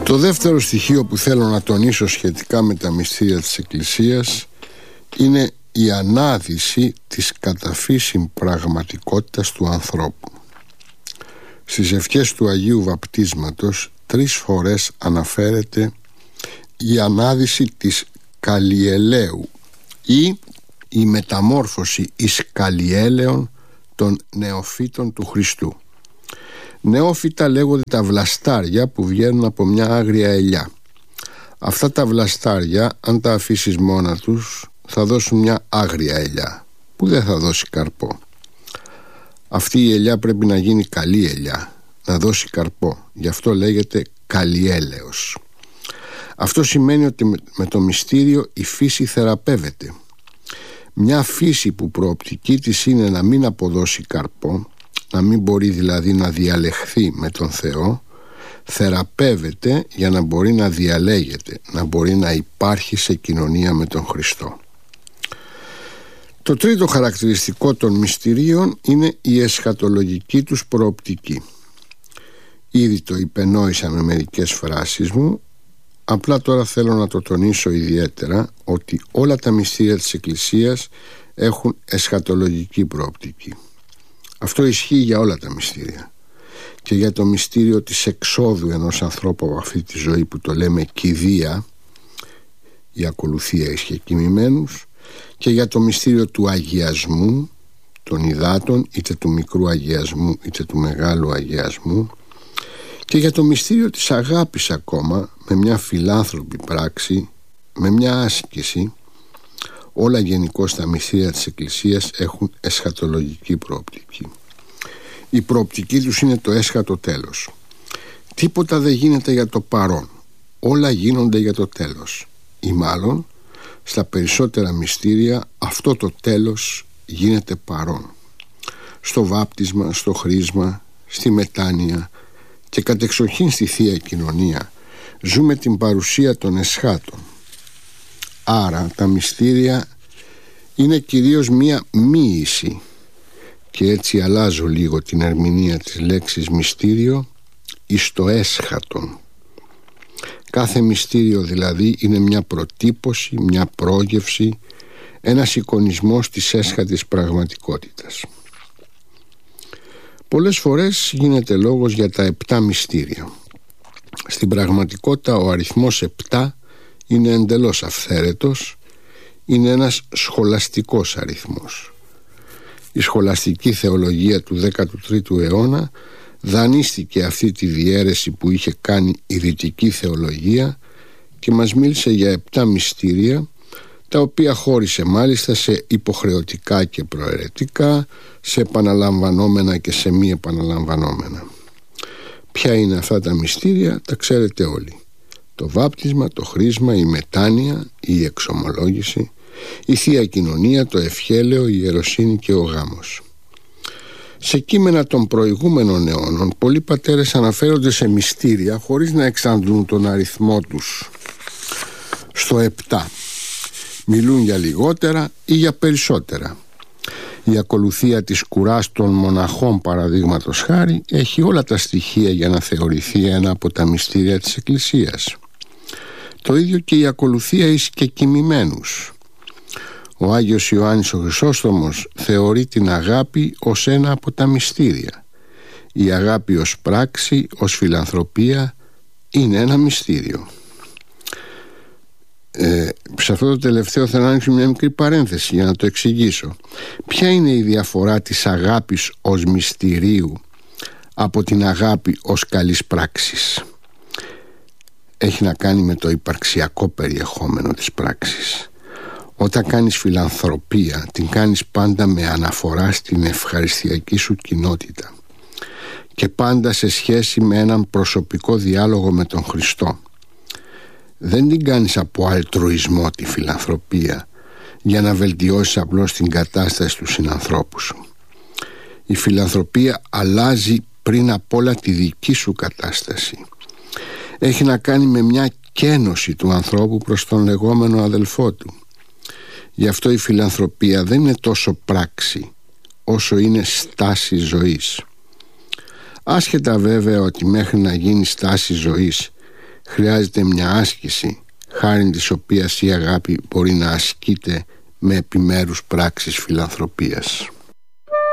Το δεύτερο στοιχείο που θέλω να τονίσω σχετικά με τα μυστήρια της Εκκλησίας είναι η ανάδυση της καταφύσιν πραγματικότητας του ανθρώπου. Στις ευχές του Αγίου Βαπτίσματος 3 φορές αναφέρεται η ανάδυση της καλλιελαίου ή η μεταμόρφωση εις καλλιέλεων των νεοφύτων του Χριστού. Νεόφυτα λέγονται τα βλαστάρια που βγαίνουν από μια άγρια ελιά. Αυτά τα βλαστάρια, αν τα αφήσεις μόνα τους, θα δώσουν μια άγρια ελιά που δεν θα δώσει καρπό. Αυτή η ελιά πρέπει να γίνει καλή ελιά, να δώσει καρπό. Γι' αυτό λέγεται καλλιέλεος. Αυτό σημαίνει ότι με το μυστήριο η φύση θεραπεύεται. Μια φύση που προοπτική της είναι να μην αποδώσει καρπό, να μην μπορεί δηλαδή να διαλεχθεί με τον Θεό, θεραπεύεται για να μπορεί να διαλέγεται, να μπορεί να υπάρχει σε κοινωνία με τον Χριστό. Το τρίτο χαρακτηριστικό των μυστηρίων είναι η εσχατολογική τους προοπτική. Ήδη το υπενόησα με μερικές φράσεις μου, απλά τώρα θέλω να το τονίσω ιδιαίτερα ότι όλα τα μυστήρια της Εκκλησίας έχουν εσχατολογική προοπτική. Αυτό ισχύει για όλα τα μυστήρια. Και για το μυστήριο της εξόδου ενός ανθρώπου από αυτή τη ζωή που το λέμε κηδεία, η ακολουθία ισχυκημημένους, και για το μυστήριο του αγιασμού των υδάτων, είτε του μικρού αγιασμού είτε του μεγάλου αγιασμού, και για το μυστήριο της αγάπης ακόμα, με μια φιλάνθρωπη πράξη, με μια άσκηση. Όλα γενικώς τα μυστήρια της Εκκλησίας έχουν εσχατολογική προοπτική. Η προοπτική τους είναι το έσχατο τέλος. Τίποτα δεν γίνεται για το παρόν. Όλα γίνονται για το τέλος. Ή μάλλον, στα περισσότερα μυστήρια αυτό το τέλος γίνεται παρόν. Στο βάπτισμα, στο χρίσμα, στη μετάνοια και κατεξοχήν στη Θεία Κοινωνία ζούμε την παρουσία των εσχάτων. Άρα τα μυστήρια είναι κυρίως μία μοίηση, και έτσι αλλάζω λίγο την ερμηνεία της λέξης μυστήριο εις το έσχατον. Κάθε μυστήριο δηλαδή είναι μια προτύπωση, μια πρόγευση, ένας εικονισμός της έσχατης πραγματικότητας. Πολλές φορές γίνεται λόγος για τα 7 μυστήρια. Στην πραγματικότητα ο αριθμός 7 είναι εντελώς αυθαίρετος, είναι ένας σχολαστικός αριθμός. Η σχολαστική θεολογία του 13ου αιώνα δανείστηκε αυτή τη διαίρεση που είχε κάνει η δυτική θεολογία και μας μίλησε για 7 μυστήρια, τα οποία χώρισε μάλιστα σε υποχρεωτικά και προαιρετικά, σε επαναλαμβανόμενα και σε μη επαναλαμβανόμενα. Ποια είναι αυτά τα μυστήρια, τα ξέρετε όλοι. Το βάπτισμα, το χρίσμα, η μετάνοια, η εξομολόγηση, η Θεία Κοινωνία, το ευχέλαιο, η ιεροσύνη και ο γάμος. Σε κείμενα των προηγούμενων αιώνων πολλοί πατέρες αναφέρονται σε μυστήρια χωρίς να εξαντλούν τον αριθμό τους στο 7. Μιλούν για λιγότερα ή για περισσότερα. Η ακολουθία της κουράς των μοναχών, παραδείγματος χάρη, έχει όλα τα στοιχεία για να θεωρηθεί ένα από τα μυστήρια της Εκκλησίας. Το ίδιο και η ακολουθία εις και κοιμημένους. Ο Άγιος Ιωάννης ο Χρυσόστομος θεωρεί την αγάπη ως ένα από τα μυστήρια. Η αγάπη ως πράξη, ως φιλανθρωπία είναι ένα μυστήριο. Σε αυτό το τελευταίο θέλω να ανοίξω μια μικρή παρένθεση για να το εξηγήσω. Ποια είναι η διαφορά της αγάπης ως μυστηρίου από την αγάπη ως καλής πράξης? Έχει να κάνει με το υπαρξιακό περιεχόμενο της πράξης. Όταν κάνεις φιλανθρωπία, την κάνεις πάντα με αναφορά στην ευχαριστιακή σου κοινότητα και πάντα σε σχέση με έναν προσωπικό διάλογο με τον Χριστό. Δεν την κάνεις από αλτρουισμό τη φιλανθρωπία για να βελτιώσεις απλώς την κατάσταση του συνανθρώπου σου. Η φιλανθρωπία αλλάζει πριν απ' όλα τη δική σου κατάσταση. Έχει να κάνει με μια κένωση του ανθρώπου προς τον λεγόμενο αδελφό του. Γι' αυτό η φιλανθρωπία δεν είναι τόσο πράξη όσο είναι στάση ζωής. Άσχετα βέβαια ότι μέχρι να γίνει στάση ζωής χρειάζεται μια άσκηση, χάριν της οποίας η αγάπη μπορεί να ασκείται με επιμέρους πράξεις φιλανθρωπίας.